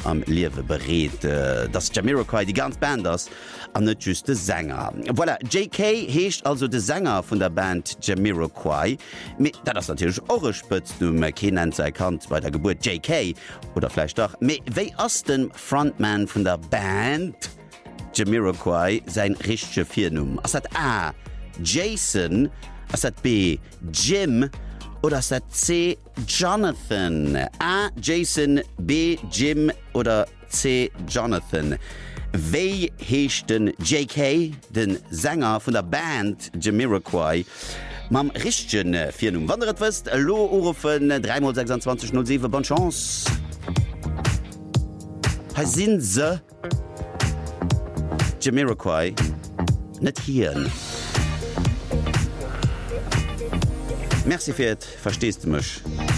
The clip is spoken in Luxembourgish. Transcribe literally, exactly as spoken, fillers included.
am Liewe berät, äh, dass Jamiroquai die ganz Band ist an net just de Sänger. Voilà, J K heescht also de Sänger vun der Band Jamiroquai. Dat ass natürlich eure Spëtznummer kennen ze erkannt bei der Geburt J K oder vielleicht doch. Me wéi ass den Frontman vun der Band Jamiroquai sein richsche Viernumm? Ass dat A Jason, ass dat B Jim oder ass dat C Jonathan? A Jason, B Jim oder C Jonathan? Wéi heechten J K, den Sänger vun der Band Jamiroquai, mam richchten Viernumm? Wanderet wëst lo Urufen drei sechsundzwanzig null sieben, bonne Chance. Ha sinn se Jamiroquai net hieren. Merci fir et, verstehst du mech?